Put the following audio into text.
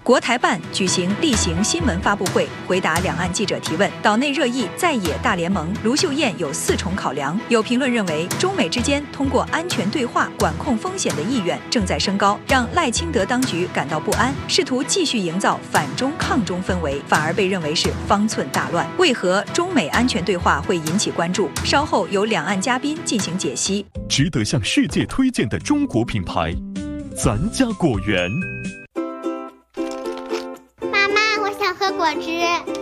国台办举行例行新闻发布会，回答两岸记者提问。岛内热议在野大联盟，卢秀燕有4重考量。有评论认为，中美之间通过安全对话管控风险的意愿正在升高，让赖清德当局感到不安，试图继续营造反中抗中氛围，反而被认为是方寸大乱。为何中美安全对话会引起关注？稍后由两岸嘉宾进行解析。 值得向世界推荐的中国品牌，咱家果园。 妈妈，我想喝果汁。